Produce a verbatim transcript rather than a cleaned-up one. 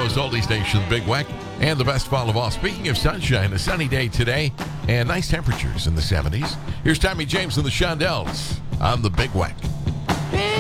Buffalo's Oldie Station, Big Weck, and the best fall of all. Speaking of sunshine, a sunny day today and nice temperatures in the seventies. Here's Tommy James and the Shondells on the Big Weck.